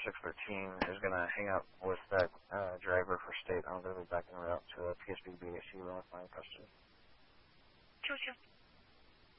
613 is going to hang up with that driver for state. I'm going to be back en route to PSB BAC with my custody. 2-2.